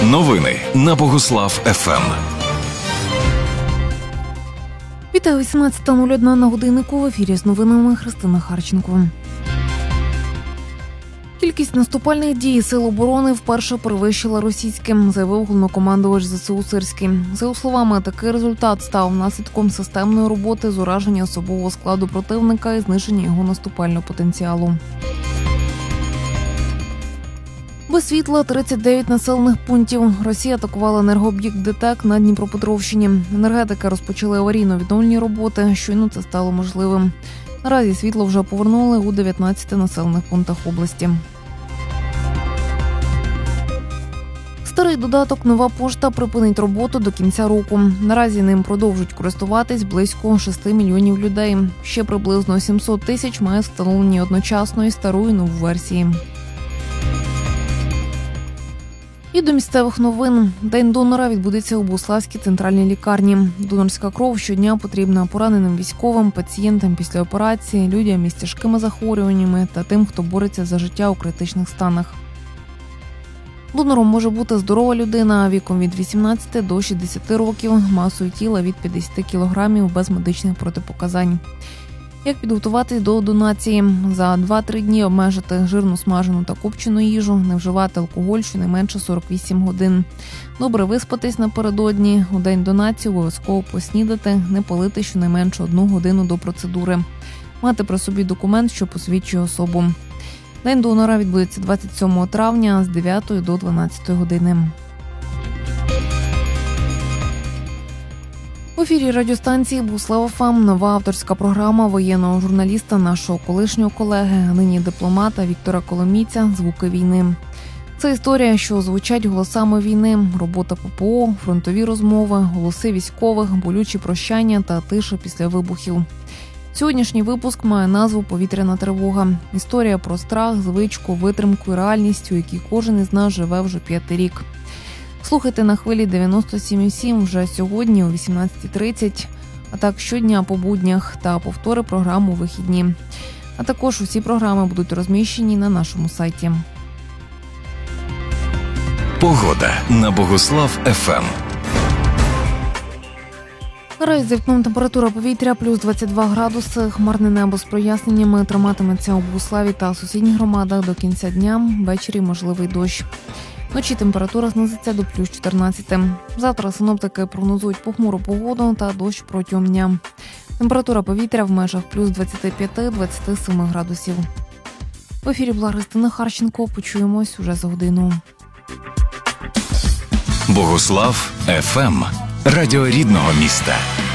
Новини на Богослав ФМ. Вітаю, 18:01 на годиннику. В ефірі з новинами Христина Харченко. Кількість наступальних дій Сил оборони вперше перевищила російське, заявив головнокомандувач ЗСУ Сирський. За його словами, такий результат став наслідком системної роботи з ураження особового складу противника і знищення його наступального потенціалу. Без світла 39 населених пунктів. Росія атакувала енергооб'єкт ДТЕК на Дніпропетровщині. Енергетики розпочали аварійно-відновлені роботи, щойно це стало можливим. Наразі світло вже повернули у 19 населених пунктах області. Старий додаток «Нова пошта» припинить роботу до кінця року. Наразі ним продовжують користуватись близько 6 мільйонів людей. Ще приблизно 700 тисяч має встановлені одночасно і стару і нову версії. І до місцевих новин. День донора відбудеться у Богуславській центральній лікарні. Донорська кров щодня потрібна пораненим військовим, пацієнтам після операції, людям із тяжкими захворюваннями та тим, хто бореться за життя у критичних станах. Донором може бути здорова людина віком від 18 до 60 років, масою тіла від 50 кілограмів без медичних протипоказань. Як підготуватись до донації? За 2-3 дні обмежити жирну, смажену та копчену їжу, не вживати алкоголь щонайменше 48 годин. Добре виспатись напередодні, у день донації обов'язково поснідати, не палити щонайменше 1 годину до процедури. Мати при собі документ, що посвідчує особу. День донора відбудеться 27 травня з 9 до 12 години. В ефірі радіостанції «Богослав ФМ» нова авторська програма воєнного журналіста, нашого колишнього колеги, а нині дипломата Віктора Коломійця «Звуки війни». Це історія, що звучать голосами війни, робота ППО, фронтові розмови, голоси військових, болючі прощання та тиша після вибухів. Сьогоднішній випуск має назву «Повітряна тривога». Історія про страх, звичку, витримку і реальність, у якій кожен із нас живе вже 5-й рік. Слухайте на хвилі 97,7 вже сьогодні о 18:30, а так щодня по буднях та повтори програму «Вихідні». А також усі програми будуть розміщені на нашому сайті. Погода на Богослав ФМ. Наразі за вікном температура повітря плюс 22 градуси, хмарне небо з проясненнями триматиметься у Богуславі та сусідніх громадах до кінця дня, ввечері можливий дощ. Вночі температура знизиться до плюс 14. Завтра синоптики прогнозують похмуру погоду та дощ протягом дня. Температура повітря в межах плюс 25-27 градусів. В ефірі була Христина Харченко. Почуємось уже за годину. Богослав ФМ. Радіо рідного міста.